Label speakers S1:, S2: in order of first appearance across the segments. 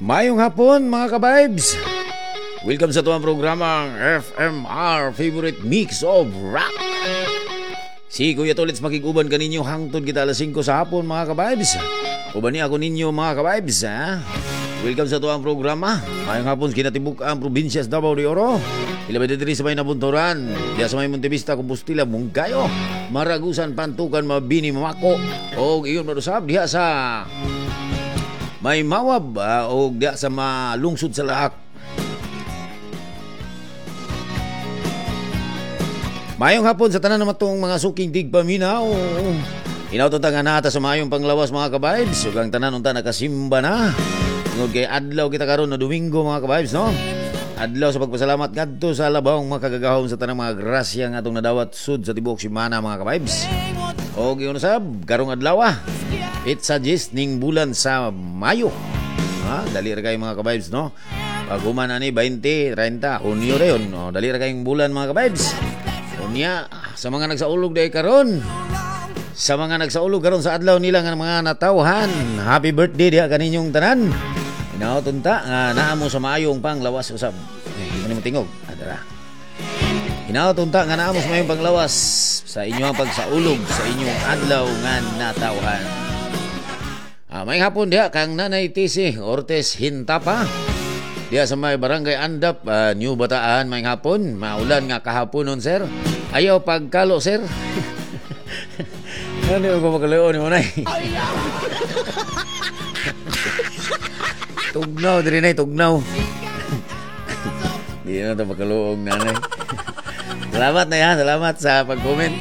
S1: Mayong hapon mga ka-vibes. Welcome sa tuwang programang FMR Favorite Mix of Rock. Si Kuya Tolits makiguban kaninyo hangtod kita alas 5 sa hapon mga ka-vibes. Uban niya ako ninyo mga ka-vibes ha. Welcome sa tuwang programa. Mayong hapon kinatibuk ang probinsya sa Davao de Oro. Ilabay diri sa may Nabunturan. Diya sa may Montevista, Compostela, Mungkayo, Maragusan, Pantukan, Mabini, Mamako. O iyon marusab diya sa may Mawab o diya sa malungsod sa Laak. Mayong hapon sa tanan naman itong mga suking tigpaminaw. Inautong nga nata sa mayong panglawas mga ka-vibes. Huwag ang tanan unta nakasimba na. Tungod kay adlaw kita karon na Domingo mga ka-vibes, no? Adlaw sa pagpasalamat ngadto sa labawong makagagahom sa tanang mga grasya nga atong nadawat sud sa tibuok semana mga ka-vibes. O giyon sab karong adlaw it suggest ning bulan sa Mayo. Ha, dali ra kay mga ka-vibes, no? Pag human ani 20, 30, Hunyo ra yun. No? Dali ra kay bulan mga ka-vibes. Unya sa mga nagsaulog day karon. Sa mga nagsaulog karon sa adlaw nila nga mga natawhan. Happy birthday diha kaninyong tanan. Inautunta nga naa mo sa maayong panglawas usab. Ano mo tingog? Adara. Inautunta nga naa mo sa maayong panglawas sa inyong pagsaulog sa inyong adlaw nga natawhan. May hapon diha kang Nanay Tisi Ortiz Hintapa. Diha sa may barangay Andap, New Bataan, may hapon. Maulan nga kahaponon, sir. Ayaw pagkalo, sir. Ano yung kumakaluon mo, Nay? Tugnaw, diri Nay, tugnaw. Di na ito pagkaluong, Nanay. Salamat na yan, salamat sa pag-comment.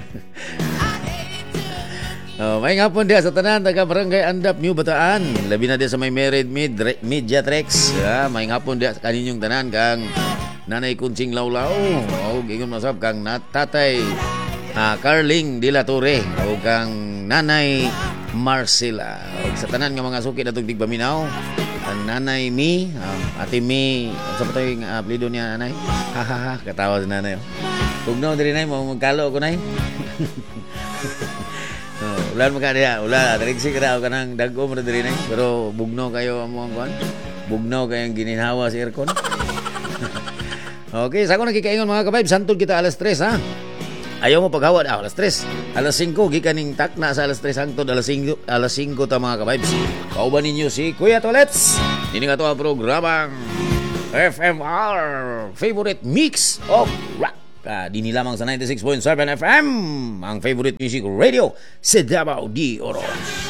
S1: May hapon diya sa tanan taga barangay Andap, New Bataan. Labi na diya sa may Merit Mediatrex. May hapon diya sa kaninyong tanan kang Nanay Kunching Lawlaw. O gingon masab kang Tatay Carling de la Torre. O kang Nanay Marcela. O sa tanan nga mga suki na itong tigbaminaw. Ang Nanay Mi, Ate Mi. Sa pa ito yung apelido niya, Nanay? Hahaha, katawa si Nanay. Tugnaw din, Nay, magkalo ako, Nay. Ulan mo ka diya, ulan, triksi ka daw ka ng dago mo na diri na. Pero bugno kayo ang mga kuhan. Bugno kayong gininhawa sa aircon. Okay, sa ako nakikaingon mga ka-vibes, santol kita alas 3 ha. Ayaw mo paghawad, alas 3. Alas 5, gikaning takna sa alas 3 hangtod alas 5 ta mga ka-vibes. Kauban ninyo si Kuya Tolets. Dini nga to ang programang FMR Favorite Mix of Rock. Dini lamang sa 96.7 FM ang favorite music radio sa Davao de Oro.